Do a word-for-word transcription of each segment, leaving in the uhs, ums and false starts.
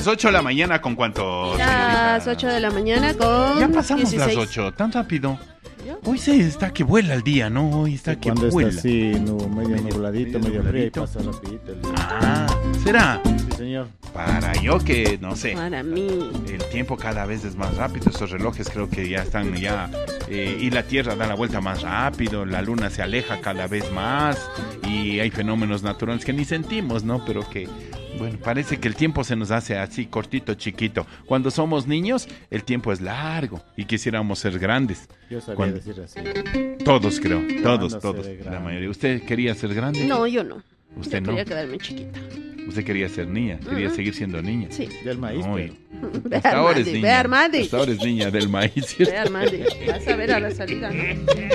las ocho de la mañana, ¿con cuánto, señorita? Las ocho de la mañana con Ya pasamos dieciséis. las ocho, tan rápido. Hoy se está que vuela el día, ¿no? Hoy está Sí, que cuando vuela. está así, no, medio, Medio- nubladito, medio medio frío, y nubladito. pasa rapidito el día. Ah, ¿será? Sí, señor. Para yo que, no sé, Para mí. el tiempo cada vez es más rápido. Estos relojes creo que ya están ya... eh, y la Tierra da la vuelta más rápido, la Luna se aleja cada vez más y hay fenómenos naturales que ni sentimos, ¿no? Pero que... Bueno, parece que el tiempo se nos hace así cortito, chiquito. Cuando somos niños, el tiempo es largo y quisiéramos ser grandes. Yo sabía Cuando- decir así. Todos, creo, todos, Cuando todos, seré la grande. mayoría. ¿Usted quería ser grande? No, yo no. Usted Yo no. quería quedarme chiquita. Usted quería ser niña, quería Ujú. seguir siendo niña. Sí. Del maíz, No, pero. Ve hasta ahora es Armandi, niña. ve Armandi. Hasta ahora es niña del maíz, ¿cierto? Ve Armandi. Vas a ver a la salida, ¿no?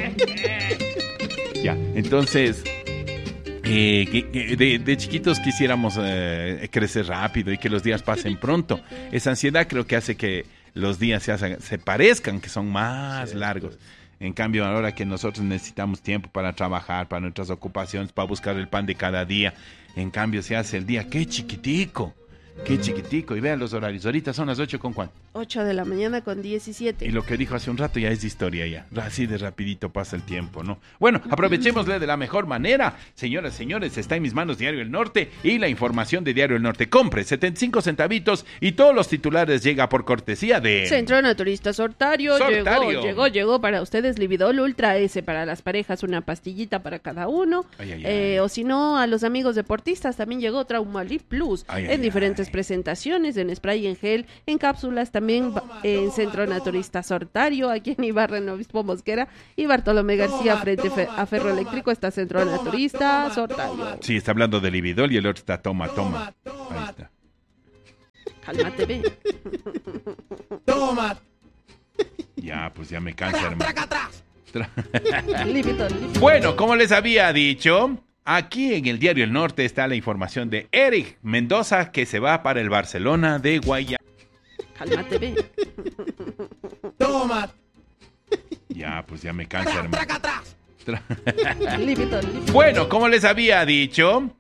Ya, entonces, eh, que- que de, de chiquitos quisiéramos eh, crecer rápido y que los días pasen pronto. Esa ansiedad creo que hace que los días se, hacen- se parezcan que son más Sí, largos. pues. En cambio, ahora que nosotros necesitamos tiempo para trabajar, para nuestras ocupaciones, para buscar el pan de cada día, en cambio se hace el día, qué chiquitico, qué chiquitico. Y vean los horarios, ahorita son las ocho con cuánto. ocho de la mañana con diecisiete. Y lo que dijo hace un rato ya es historia ya. Así de rapidito pasa el tiempo, ¿no? Bueno, aprovechémosle de la mejor manera. Señoras, señores, está en mis manos Diario El Norte y la información de Diario El Norte. Compre setenta y cinco centavitos y todos los titulares llega por cortesía de... Centro Naturista Sortario, Sortario. llegó, llegó, llegó para ustedes Lividol Ultra S para las parejas, una pastillita para cada uno. Ay, ay, Eh, ay. o si no, a los amigos deportistas también llegó Traumalip Plus Ay, en ay, diferentes ay. presentaciones, en spray y en gel, en cápsulas, también ba- en Centro Naturista Sortario, aquí en Ibarra, Obispo Mosquera y Bartolomé García frente fe- a Ferro Eléctrico está Centro Naturista Sortario. Sí, está hablando de Lividol y el otro está toma, toma. Ahí está. Cálmate, ve. Ya, pues ya me cansa, hermano. Tra- Lividol. Bueno, como les había dicho, aquí en el Diario El Norte está la información de Eric Mendoza que se va para el Barcelona de Guaya. Cálmate, ve. Ya, pues ya me cansa, hermano. Tra- Lividol. Bueno, como les había dicho,